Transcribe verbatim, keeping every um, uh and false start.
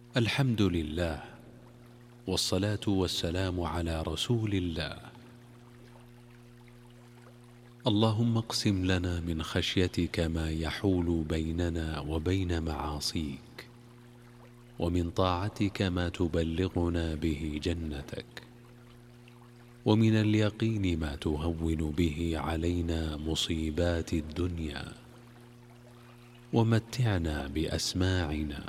الحمد لله، والصلاة والسلام على رسول الله. اللهم اقسم لنا من خشيتك ما يحول بيننا وبين معاصيك، ومن طاعتك ما تبلغنا به جنتك، ومن اليقين ما تهون به علينا مصيبات الدنيا، ومتعنا بأسماعنا